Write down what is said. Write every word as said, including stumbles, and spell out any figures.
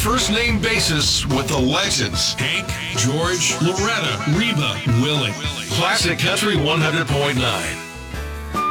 first name basis with the legends. Hank, George, Loretta, Reba, Willie. Classic Country one hundred point nine.